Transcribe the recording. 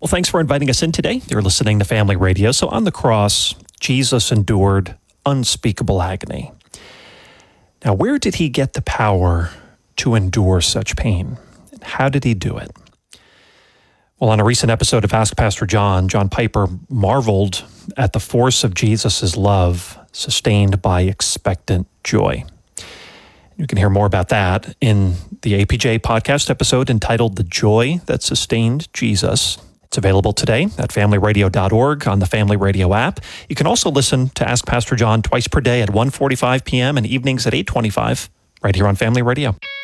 Well, thanks for inviting us in today. You're listening to Family Radio. So on the cross, Jesus endured unspeakable agony. Now, where did he get the power to endure such pain? How did he do it? Well, on a recent episode of Ask Pastor John, John Piper marveled at the force of Jesus' love sustained by expectant joy. You can hear more about that in the APJ podcast episode entitled The Joy That Sustained Jesus. It's available today at familyradio.org on the Family Radio app. You can also listen to Ask Pastor John twice per day at 1:45 p.m. and evenings at 8:25 right here on Family Radio.